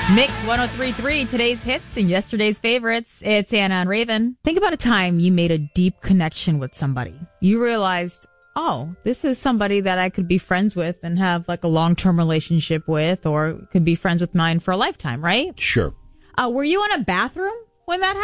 Mix 103.3, today's hits and yesterday's favorites. It's Anna and Raven. Think about a time you made a deep connection with somebody. You realized, oh, this is somebody that I could be friends with and have like a long-term relationship with, or could be friends with mine for a lifetime, right? Sure. Were you in a bathroom when that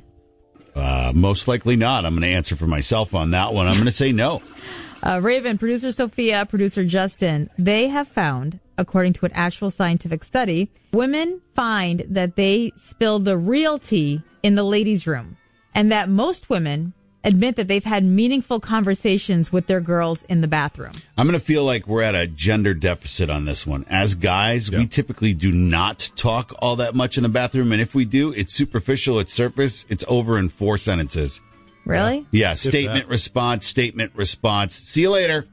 happened? Most likely not. I'm going to answer for myself on that one. I'm going to say no. Raven, producer Sophia, producer Justin, they have found, according to an actual scientific study, women find that they spill the real tea in the ladies' room, and that most women admit that they've had meaningful conversations with their girls in the bathroom. I'm going to feel like we're at a gender deficit on this one. As guys, we typically do not talk all that much in the bathroom, and if we do, it's superficial, it's surface, it's over in 4 sentences. Really? Yeah, statement, response, statement, response. See you later.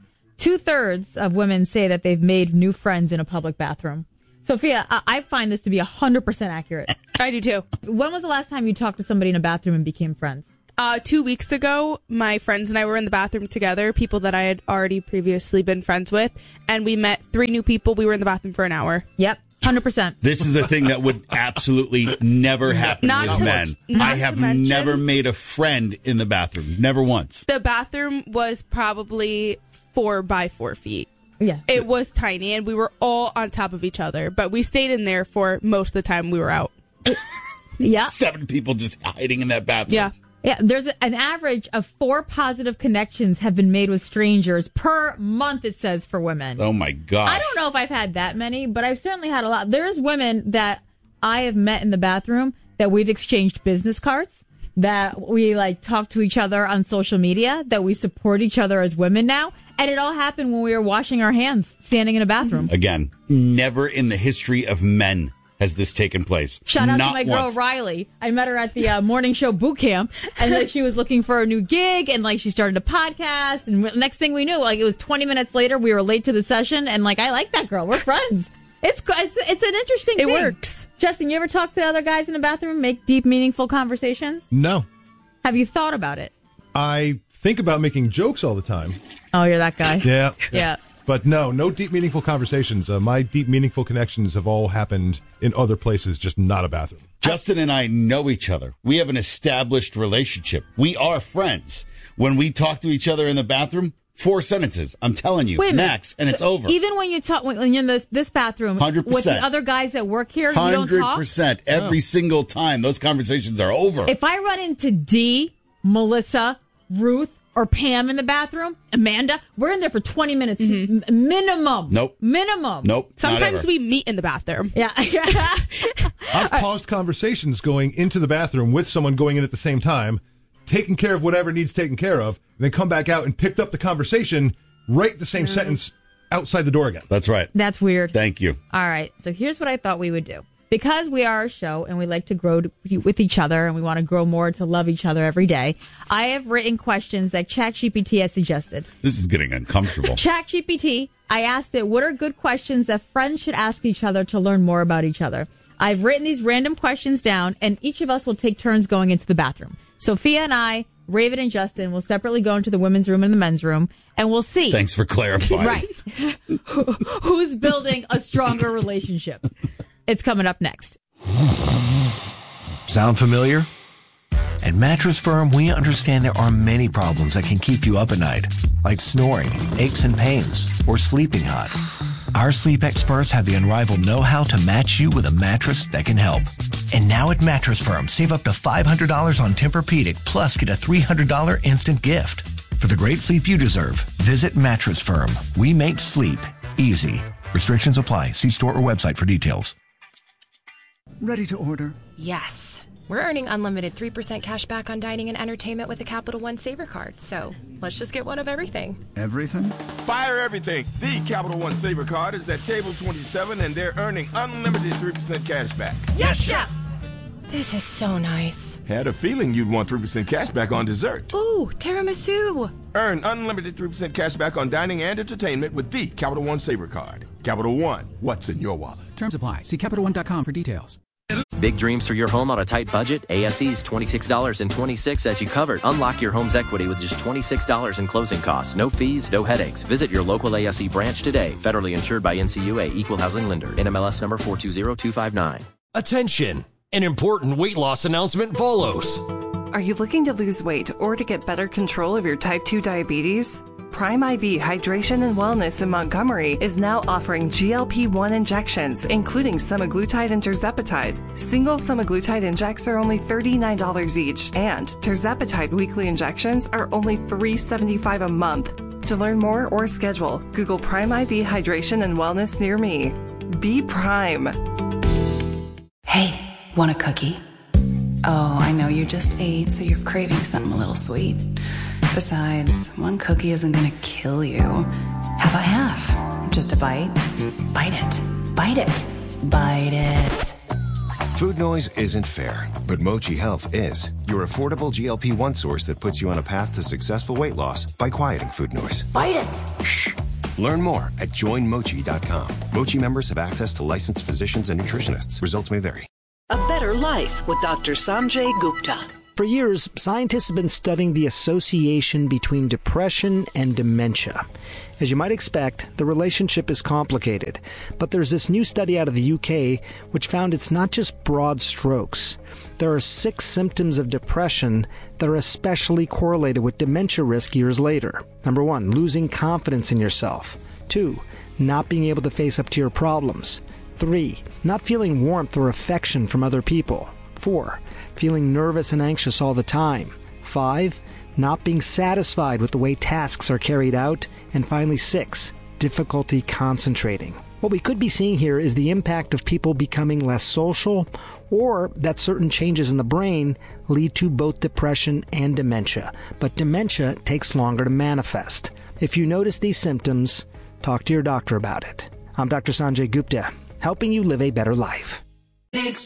2/3 of women say that they've made new friends in a public bathroom. Sophia, I find this to be 100% accurate. I do too. When was the last time you talked to somebody in a bathroom and became friends? 2 weeks ago, my friends and I were in the bathroom together, people that I had already previously been friends with, and we met 3 new people. We were in the bathroom for an hour. Yep. 100%. This is a thing that would absolutely never happen with men. I have never made a friend in the bathroom. Never once. The bathroom was probably 4 by 4 feet. Yeah. It was tiny, and we were all on top of each other, but we stayed in there for most of the time we were out. Yeah. 7 people just hiding in that bathroom. Yeah. Yeah, there's an average of 4 positive connections have been made with strangers per month, it says, for women. Oh, my gosh. I don't know if I've had that many, but I've certainly had a lot. There's women that I have met in the bathroom that we've exchanged business cards, that we talk to each other on social media, that we support each other as women now. And it all happened when we were washing our hands, standing in a bathroom. Again, never in the history of men has this taken place. Shout out Not to my girl, once. Riley. I met her at the morning show boot camp, and she was looking for a new gig, and she started a podcast, and next thing we knew, it was 20 minutes later, we were late to the session, and I like that girl. We're friends. It's an interesting thing. It works. Justin, you ever talk to other guys in the bathroom, make deep, meaningful conversations? No. Have you thought about it? I think about making jokes all the time. Oh, you're that guy? Yeah. Yeah. But no deep, meaningful conversations. My deep, meaningful connections have all happened in other places, just not a bathroom. Justin and I know each other. We have an established relationship. We are friends. When we talk to each other in the bathroom, 4 sentences. I'm telling you, max, and it's over. Even when you talk, when you're in this bathroom 100%. with the other guys that work here, you don't talk? 100%. Every single time, those conversations are over. If I run into Dee, Melissa, Ruth, or Pam in the bathroom, Amanda, we're in there for 20 minutes minimum. Nope. Minimum. Nope. Sometimes we meet in the bathroom. Yeah. I've paused conversations going into the bathroom with someone going in at the same time, taking care of whatever needs taken care of, and then come back out and picked up the conversation, right the same sentence outside the door again. That's right. That's weird. Thank you. All right. So here's what I thought we would do. Because we are a show and we like to grow with each other and we want to grow more to love each other every day, I have written questions that ChatGPT has suggested. This is getting uncomfortable. ChatGPT, I asked it, what are good questions that friends should ask each other to learn more about each other? I've written these random questions down, and each of us will take turns going into the bathroom. Sophia and I, Raven and Justin, will separately go into the women's room and the men's room, and we'll see. Thanks for clarifying. Right. Who's building a stronger relationship? It's coming up next. Sound familiar? At Mattress Firm, we understand there are many problems that can keep you up at night, like snoring, aches and pains, or sleeping hot. Our sleep experts have the unrivaled know-how to match you with a mattress that can help. And now at Mattress Firm, save up to $500 on Tempur-Pedic, plus get a $300 instant gift. For the great sleep you deserve, visit Mattress Firm. We make sleep easy. Restrictions apply. See store or website for details. Ready to order? Yes. We're earning unlimited 3% cash back on dining and entertainment with a Capital One Saver card. So let's just get one of everything. Everything? Fire everything. The Capital One Saver card is at table 27, and they're earning unlimited 3% cash back. Yes, Chef! This is so nice. Had a feeling you'd want 3% cash back on dessert. Ooh, tiramisu. Earn unlimited 3% cash back on dining and entertainment with the Capital One Saver card. Capital One, what's in your wallet? Terms apply. See CapitalOne.com for details. Big dreams for your home on a tight budget? ASE's $26.26 as you covered. Unlock your home's equity with just $26 in closing costs. No fees, no headaches. Visit your local ASE branch today. Federally insured by NCUA. Equal housing lender. NMLS number 420259. Attention! An important weight loss announcement follows. Are you looking to lose weight or to get better control of your type 2 diabetes? Prime IV Hydration and Wellness in Montgomery is now offering GLP-1 injections, including semaglutide and tirzepatide. Single semaglutide injects are only $39 each, and tirzepatide weekly injections are only $375 a month. To learn more or schedule, Google Prime IV Hydration and Wellness near me. Be Prime. Hey, want a cookie? Oh, I know you just ate, so you're craving something a little sweet. Besides, one cookie isn't gonna kill you. How about half? Just a bite? Bite it. Bite it. Bite it. Food noise isn't fair, but Mochi Health is. Your affordable GLP-1 source that puts you on a path to successful weight loss by quieting food noise. Bite it. Shh. Learn more at joinmochi.com. Mochi members have access to licensed physicians and nutritionists. Results may vary. A Better Life with Dr. Sanjay Gupta. For years, scientists have been studying the association between depression and dementia. As you might expect, the relationship is complicated, but there's this new study out of the UK which found it's not just broad strokes. There are 6 symptoms of depression that are especially correlated with dementia risk years later. Number 1, losing confidence in yourself. 2, not being able to face up to your problems. 3, not feeling warmth or affection from other people. 4, feeling nervous and anxious all the time. 5, not being satisfied with the way tasks are carried out. And finally, 6, difficulty concentrating. What we could be seeing here is the impact of people becoming less social, or that certain changes in the brain lead to both depression and dementia. But dementia takes longer to manifest. If you notice these symptoms, talk to your doctor about it. I'm Dr. Sanjay Gupta, helping you live a better life. Mix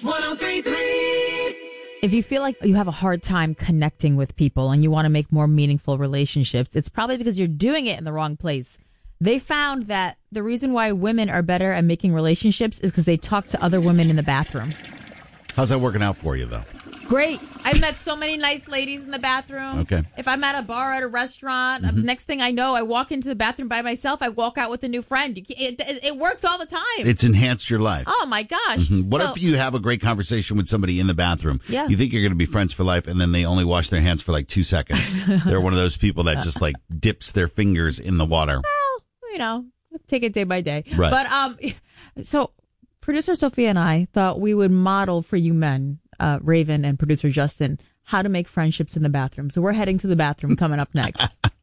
103.3. If you feel like you have a hard time connecting with people and you want to make more meaningful relationships, it's probably because you're doing it in the wrong place. They found that the reason why women are better at making relationships is because they talk to other women in the bathroom. How's that working out for you, though? Great. I've met so many nice ladies in the bathroom. Okay. If I'm at a bar, at a restaurant, next thing I know, I walk into the bathroom by myself. I walk out with a new friend. It works all the time. It's enhanced your life. Oh, my gosh. What if you have a great conversation with somebody in the bathroom? Yeah. You think you're going to be friends for life, and then they only wash their hands for like 2 seconds. They're one of those people that just like dips their fingers in the water. Well, take it day by day. Right. But so producer Sophia and I thought we would model for you men, Raven and producer Justin, how to make friendships in the bathroom. So we're heading to the bathroom coming up next.